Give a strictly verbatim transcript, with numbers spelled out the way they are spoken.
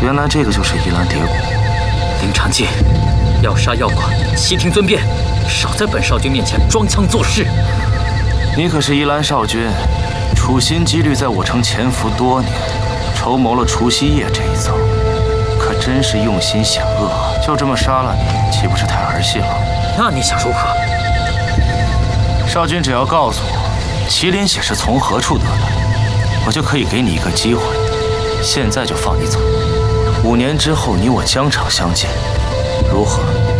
原来这个就是依兰蝶谷。 林长进，要杀要剐，悉听尊便，少在本少君面前装腔作势。 你可是依兰少君，处心积虑在我城潜伏多年，筹谋了除夕夜这一遭，可真是用心险恶啊！就这么杀了你，岂不是太儿戏了？ 那你想如何？ 少君只要告诉我麒麟血是从何处得来，我就可以给你一个机会，现在就放你走。五年之后，你我疆场相见，如何？